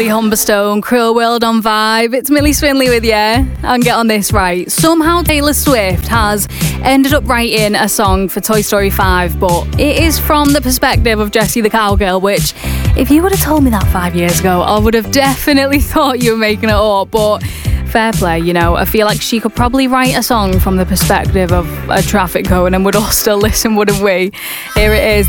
Holly Humberstone, Cruel World on Vibe. It's Millie Swinley with you. And get on this right. Somehow Taylor Swift has ended up writing a song for Toy Story 5, but it is from the perspective of Jessie the Cowgirl, which, if you would have told me that 5 years ago, I would have definitely thought you were making it up. But fair play, you know. I feel like she could probably write a song from the perspective of a traffic cone and we'd all still listen, wouldn't we? Here it is.